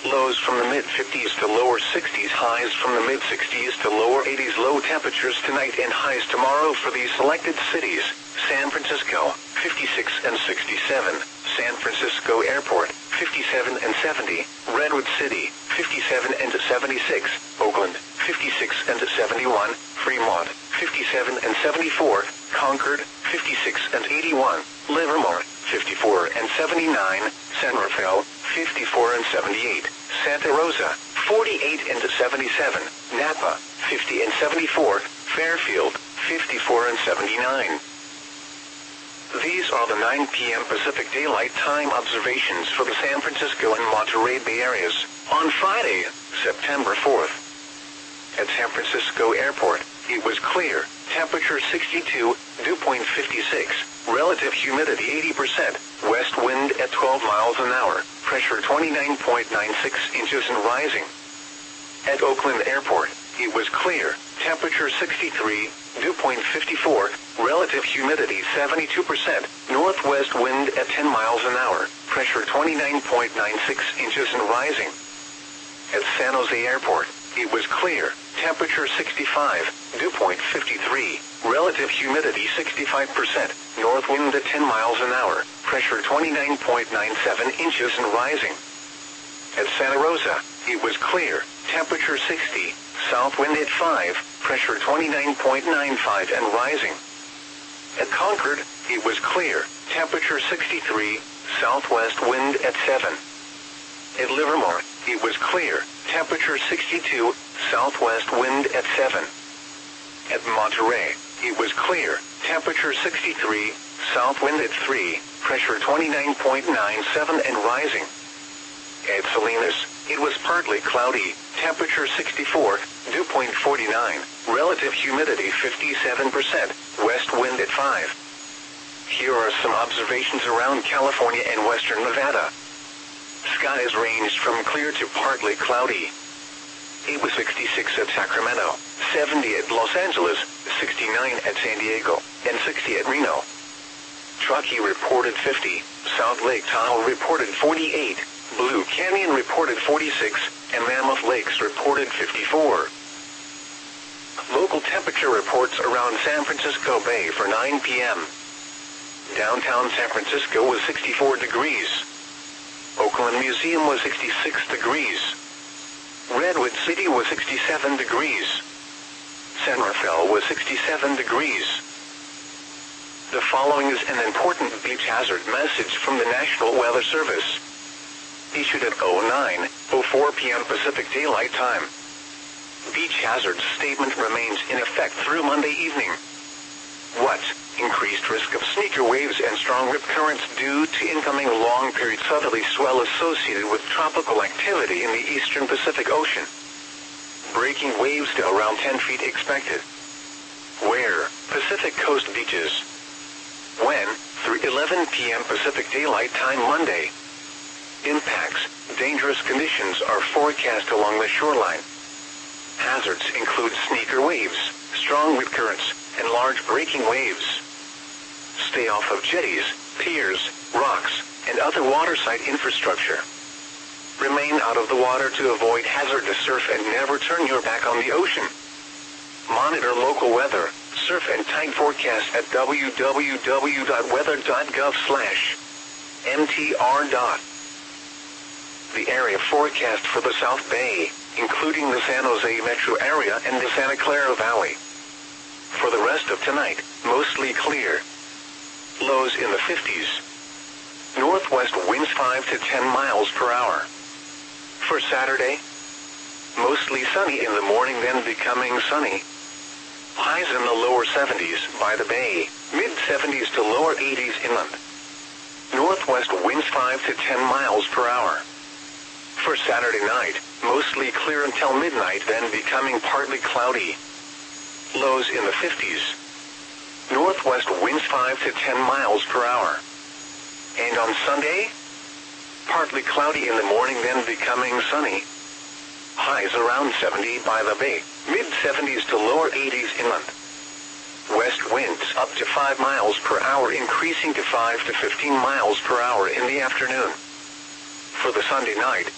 Lows from the mid-50s to lower 60s, highs from the mid-60s to lower 80s. Low temperatures tonight and highs tomorrow for these selected cities: San Francisco, 56 and 67, San Francisco Airport, 57 and 70, Redwood City, 57 and 76, Oakland, 56 and 71, Fremont, 57 and 74, Concord, 56 and 81, Livermore, 54 and 79, San Rafael, 54 and 78, Santa Rosa, 48 and 77, Napa, 50 and 74, Fairfield, 54 and 79. These are the 9 p.m. Pacific Daylight Time observations for the San Francisco and Monterey Bay areas on Friday, September 4th. At San Francisco Airport, it was clear, temperature 62, dew point 56, relative humidity 80%, west wind at 12 miles an hour, pressure 29.96 inches and rising. At Oakland Airport, it was clear, temperature 63, dew point 54, relative humidity 72%, northwest wind at 10 miles an hour, pressure 29.96 inches and rising. At San Jose Airport, it was clear, temperature 65, dew point 53, relative humidity 65%, north wind at 10 miles an hour, pressure 29.97 inches and rising. At Santa Rosa, it was clear, temperature 60, south wind at 5, pressure 29.95 and rising. At Concord, it was clear, temperature 63, southwest wind at 7. At Livermore, it was clear, temperature 62, southwest wind at 7. At Monterey, it was clear, temperature 63, south wind at 3, pressure 29.97 and rising. At Salinas, it was partly cloudy, temperature 64, dew point 49, relative humidity 57%, west wind at 5. Here are some observations around California and western Nevada. Skies ranged from clear to partly cloudy. It was 66 at Sacramento, 70 at Los Angeles, 69 at San Diego, and 60 at Reno. Truckee reported 50, South Lake Tahoe reported 48, Blue Canyon reported 46, and Mammoth Lakes reported 54. Local temperature reports around San Francisco Bay for 9 p.m. Downtown San Francisco was 64 degrees. Oakland Museum was 66 degrees. Redwood City was 67 degrees. San Rafael was 67 degrees. The following is an important beach hazard message from the National Weather Service. Issued at 09:04 p.m. Pacific Daylight Time. Beach hazard statement remains in effect through Monday evening. What? Increased risk of sneaker waves and strong rip currents due to incoming long-period southerly swell associated with tropical activity in the eastern Pacific Ocean. Breaking waves to around 10 feet expected. Where? Pacific Coast beaches. When? Through 11 p.m. Pacific Daylight Time Monday. Impacts. Dangerous conditions are forecast along the shoreline. Hazards include sneaker waves, strong rip currents, and large breaking waves. Stay off of jetties, piers, rocks, and other waterside infrastructure. Remain out of the water to avoid hazardous surf and never turn your back on the ocean. Monitor local weather, surf and tide forecast at www.weather.gov/mtr. The area forecast for the South Bay, including the San Jose metro area and the Santa Clara Valley. For the rest of tonight, mostly clear. Lows in the 50s. Northwest winds 5 to 10 miles per hour. For Saturday, mostly sunny in the morning, then becoming sunny. Highs in the lower 70s by the bay, mid-70s to lower 80s inland. Northwest winds 5 to 10 miles per hour. For Saturday night, mostly clear until midnight, then becoming partly cloudy. Lows in the 50s. Northwest winds 5 to 10 miles per hour. And on Sunday, partly cloudy in the morning, then becoming sunny. Highs around 70 by the bay, mid-70s to lower 80s inland. West winds up to 5 miles per hour, increasing to 5 to 15 miles per hour in the afternoon. For the Sunday night,